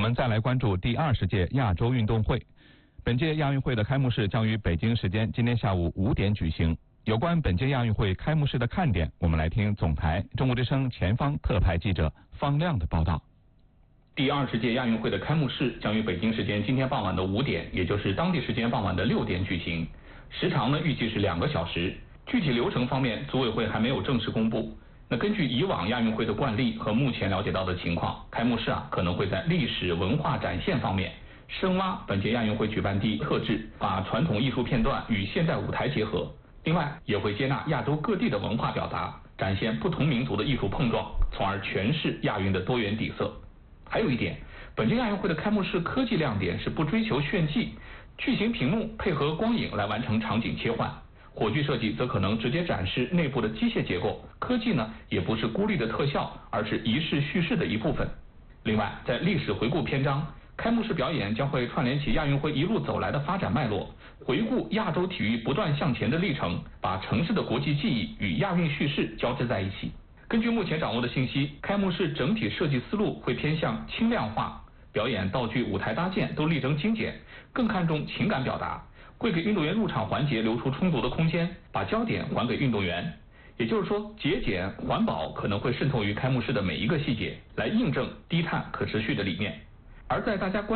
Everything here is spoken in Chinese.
们再来关注第20届亚洲运动会。本届亚运会的开幕式将于北京时间今天下午5点举行。有关本届亚运会开幕式的看点，我们来听总台中国之声前方特派记者方亮的报道。 第20届亚运会的开幕式将于北京时间今天傍晚的5点，也就是当地时间傍晚的6点举行。时长呢预计是2个小时。具体流程方面，组委会还没有正式公布。那根据以往亚运会的惯例和目前了解到的情况，开幕式可能会在历史文化展现方面深挖本届亚运会举办地特质，把传统艺术片段与现代舞台结合。另外，也会接纳亚洲各地的文化表达，展现不同民族的艺术碰撞，从而诠释亚运的多元底色。还有一点，本届亚运会的开幕式科技亮点是不追求炫技，巨型屏幕配合光影来完成场景切换。火炬设计则可能直接展示内部的机械结构，科技呢也不是孤立的特效，而是仪式叙事的一部分。另外，在历史回顾篇章，开幕式表演将会串联起亚运会一路走来的发展脉络，回顾亚洲体育不断向前的历程，把城市的国际记忆与亚运叙事交织在一起。根据目前掌握的信息，开幕式整体设计思路会偏向轻量化，表演道具、舞台搭建都力争精简，更看重情感表达。会给运动员入场环节留出充足的空间，把焦点还给运动员。也就是说，节俭环保可能会渗透于开幕式的每一个细节，来印证低碳可持续的理念。而在大家